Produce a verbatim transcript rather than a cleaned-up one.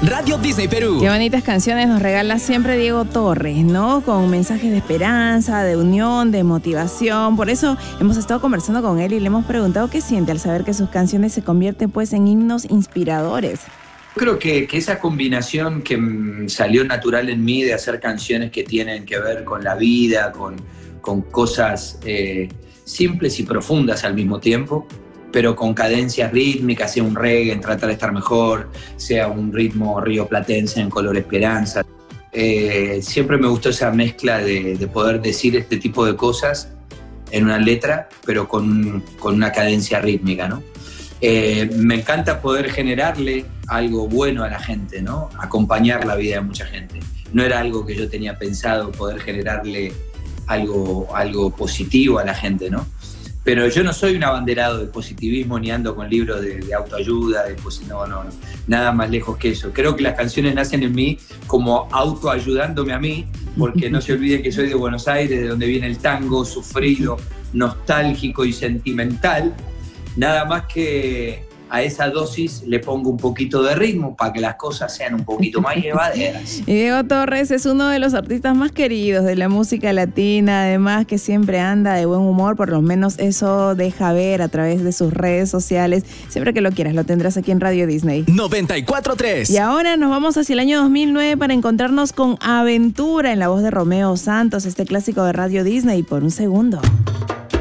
Radio Disney Perú. Qué bonitas canciones nos regala siempre Diego Torres, ¿no? Con mensajes de esperanza, de unión, de motivación. Por eso hemos estado conversando con él y le hemos preguntado qué siente al saber que sus canciones se convierten pues en himnos inspiradores. Creo que, que esa combinación que mm, salió natural en mí de hacer canciones que tienen que ver con la vida, con, con cosas eh, simples y profundas al mismo tiempo, pero con cadencias rítmicas, sea un reggae en Tratar de Estar Mejor, sea un ritmo rioplatense en Color Esperanza. Eh, siempre me gustó esa mezcla de, de poder decir este tipo de cosas en una letra, pero con, con una cadencia rítmica, ¿no? Eh, me encanta poder generarle algo bueno a la gente, ¿no? Acompañar la vida de mucha gente. No era algo que yo tenía pensado, poder generarle algo, algo positivo a la gente, ¿no? Pero yo no soy un abanderado de positivismo ni ando con libros de, de autoayuda, de no, no, no, nada más lejos que eso. Creo que las canciones nacen en mí como autoayudándome a mí, porque no se olviden que soy de Buenos Aires, de donde viene el tango, sufrido, nostálgico y sentimental. Nada más que a esa dosis le pongo un poquito de ritmo para que las cosas sean un poquito más llevaderas. Y Diego Torres es uno de los artistas más queridos de la música latina, además que siempre anda de buen humor, por lo menos eso deja ver a través de sus redes sociales. Siempre que lo quieras lo tendrás aquí en Radio Disney. noventa y cuatro punto tres. Y ahora nos vamos hacia el año dos mil nueve para encontrarnos con Aventura en la voz de Romeo Santos, este clásico de Radio Disney, por un segundo.